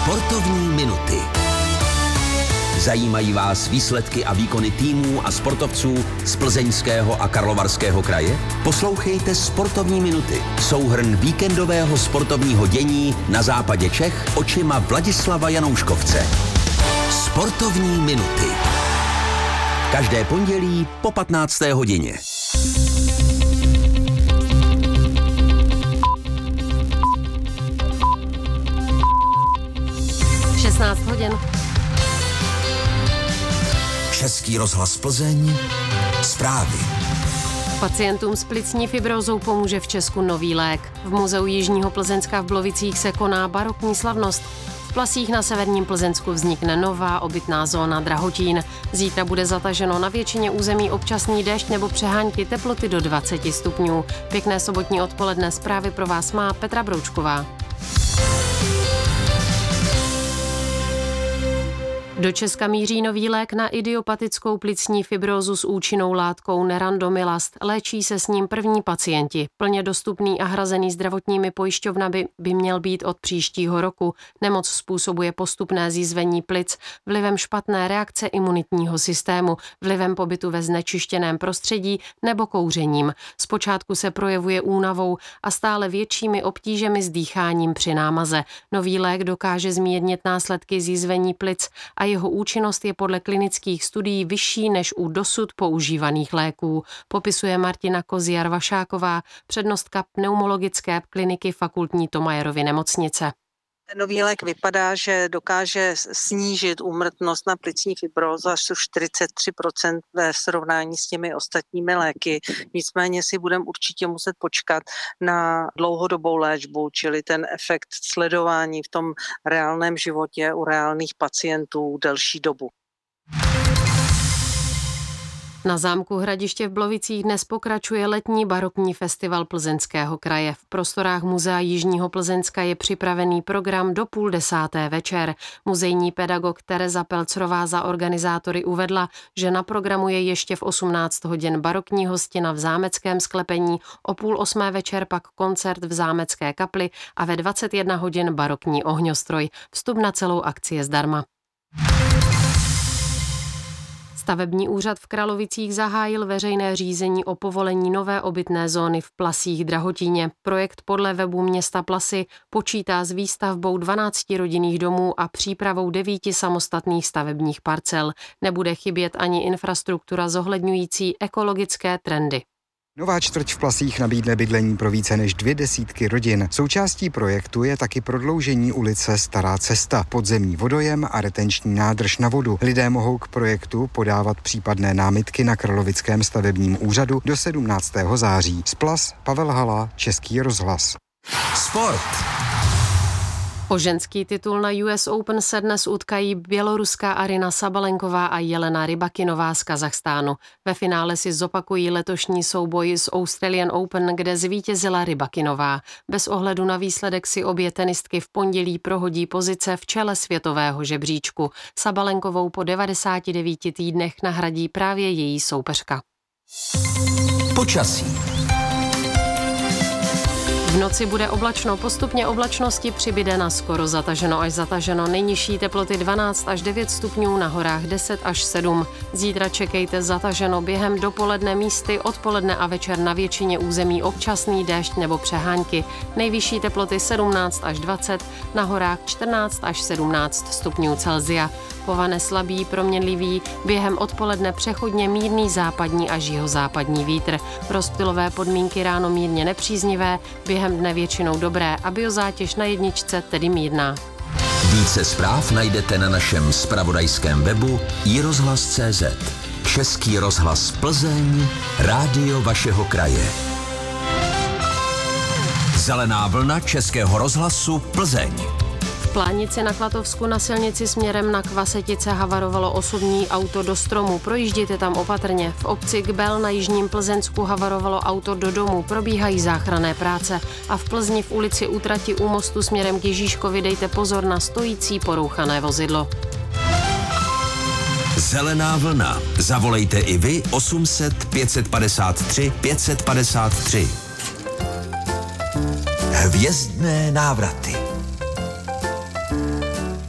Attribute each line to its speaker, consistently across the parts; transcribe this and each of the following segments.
Speaker 1: Sportovní minuty. Zajímají vás výsledky a výkony týmů a sportovců z Plzeňského a Karlovarského kraje? Poslouchejte Sportovní minuty. Souhrn víkendového sportovního dění na západě Čech očima Vladislava Janouškovce. Sportovní minuty. Každé pondělí po 15. hodině.
Speaker 2: Hodin.
Speaker 1: Český rozhlas Plzeň. Zprávy.
Speaker 2: Pacientům s plicní fibrózou pomůže v Česku nový lék. V muzeu Jižního Plzeňska v Blovicích se koná barokní slavnost. V Plasích na severním Plzeňsku vznikne nová obytná zóna Drahotín. Zítra bude zataženo na většině území občasný déšť nebo přehánky, teploty do 20 stupňů. Pěkné sobotní odpoledne, zprávy pro vás má Petra Broučková. Do Česka míří nový lék na idiopatickou plicní fibrózu s účinnou látkou nerandomilast. Léčí se s ním první pacienti. Plně dostupný a hrazený zdravotními pojišťovnami by měl být od příštího roku. Nemoc způsobuje postupné zízvení plic vlivem špatné reakce imunitního systému, vlivem pobytu ve znečištěném prostředí nebo kouřením. Zpočátku se projevuje únavou a stále většími obtížemi s dýcháním při námaze. Nový lék dokáže zmírnit následky zízvení plic a jeho účinnost je podle klinických studií vyšší než u dosud používaných léků, popisuje Martina Koziar-Vašáková, přednostka pneumologické kliniky Fakultní Thomayerovy nemocnice.
Speaker 3: Ten nový lék vypadá, že dokáže snížit úmrtnost na plicní fibrózu až 43% ve srovnání s těmi ostatními léky. Nicméně si budeme určitě muset počkat na dlouhodobou léčbu, čili ten efekt sledování v tom reálném životě u reálných pacientů delší dobu.
Speaker 2: Na zámku Hradiště v Blovicích dnes pokračuje letní barokní festival Plzeňského kraje. V prostorách Muzea Jižního Plzeňska je připravený program do 9:30 večer. Muzejní pedagog Tereza Pelcrová za organizátory uvedla, že na programu je ještě v 18 hodin barokní hostina v zámeckém sklepení, o 7:30 večer pak koncert v zámecké kapli a ve 21 hodin barokní ohňostroj. Vstup na celou akci je zdarma. Stavební úřad v Kralovicích zahájil veřejné řízení o povolení nové obytné zóny v Plasích Drahotíně. Projekt podle webu města Plasy počítá s výstavbou 12 rodinných domů a přípravou 9 samostatných stavebních parcel. Nebude chybět ani infrastruktura zohledňující ekologické trendy.
Speaker 4: Nová čtvrť v Plasích nabídne bydlení pro více než 200 rodin. Součástí projektu je taky prodloužení ulice Stará cesta, podzemní vodojem a retenční nádrž na vodu. Lidé mohou k projektu podávat případné námitky na Kralovickém stavebním úřadu do 17. září. Z Plas Pavel Hala, Český rozhlas.
Speaker 1: Sport.
Speaker 2: O ženský titul na US Open se dnes utkají běloruská Aryna Sabalenková a Jelena Rybakinová z Kazachstánu. Ve finále si zopakují letošní souboj s Australian Open, kde zvítězila Rybakinová. Bez ohledu na výsledek si obě tenistky v pondělí prohodí pozice v čele světového žebříčku. Sabalenkovou po 99 týdnech nahradí právě její soupeřka.
Speaker 1: Počasí.
Speaker 2: V noci bude oblačno, postupně oblačnosti přibyde na skoro zataženo až zataženo. Nejnižší teploty 12 až 9 stupňů, na horách 10 až 7. Zítra čekejte zataženo, během dopoledne místy, odpoledne a večer na většině území občasný déšť nebo přehánky. Nejvyšší teploty 17 až 20, na horách 14 až 17 stupňů Celsia. Povane slabý, proměnlivý, během odpoledne přechodně mírný západní až jihozápadní vítr. Rozptylové podmínky ráno mírně nepříznivé, během dne většinou dobré a biozátěž na jedničce tedy mírná.
Speaker 1: Více zpráv najdete na našem zpravodajském webu iRozhlas.cz. Český rozhlas Plzeň, rádio vašeho kraje. Zelená vlna Českého rozhlasu Plzeň.
Speaker 2: V Plánici na Klatovsku na silnici směrem na Kvasetice havarovalo osobní auto do stromu. Projížděte tam opatrně. V obci Gbel na jižním Plzeňsku havarovalo auto do domu. Probíhají záchranné práce. A v Plzni v ulici u trati u mostu směrem k Ježíškovi dejte pozor na stojící porouchané vozidlo.
Speaker 1: Zelená vlna. Zavolejte i vy 800 553 553. Hvězdné návraty.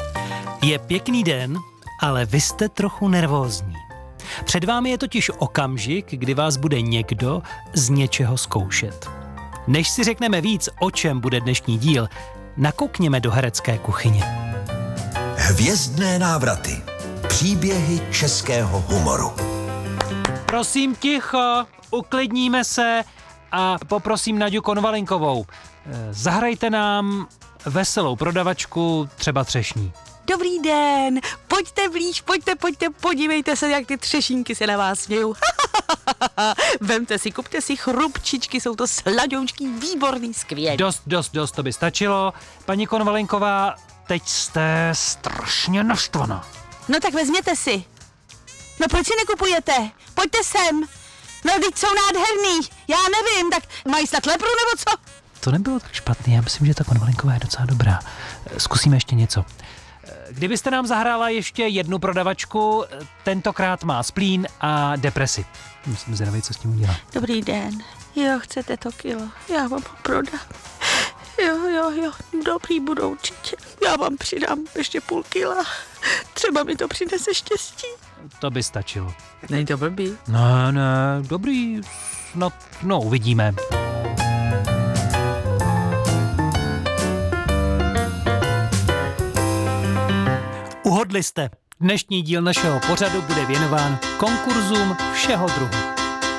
Speaker 5: Je pěkný den, ale vy jste trochu nervózní. Před vámi je totiž okamžik, kdy vás bude někdo z něčeho zkoušet. Než si řekneme víc, o čem bude dnešní díl, nakoukněme do herecké kuchyně.
Speaker 6: Hvězdné návraty. Příběhy českého humoru.
Speaker 5: Prosím ticho, uklidníme se a poprosím Naďu Konvalinkovou. Zahrajte nám veselou prodavačku, třeba třešní.
Speaker 7: Dobrý den, pojďte blíž, pojďte, podívejte se, jak ty třešínky se na vás smějou. Vemte si, kupte si chrupčičky, jsou to sladoučky, výborný, skvělý.
Speaker 5: Dost, to by stačilo. Paní Konvalinková, teď jste strašně naštvaná.
Speaker 7: No tak vezměte si. No proč si nekupujete? Pojďte sem. No teď jsou nádherný, já nevím, tak mají snad lepru nebo co?
Speaker 5: To nebylo tak špatný, já myslím, že ta Konvalinková je docela dobrá. Zkusíme ještě něco. Kdybyste nám zahrála ještě jednu prodavačku, tentokrát má splín a depresi. Myslím zvědavý, co s tím udělá.
Speaker 7: Dobrý den, jo, chcete to kilo, já vám ho prodám. Jo, dobrý budou určitě. Já vám přidám ještě půl kila. Třeba mi to přinese štěstí.
Speaker 5: To by stačilo.
Speaker 7: Není to blbý?
Speaker 5: Ne, dobrý, no uvidíme. Uhodli jste. Dnešní díl našeho pořadu bude věnován konkurzům všeho druhu.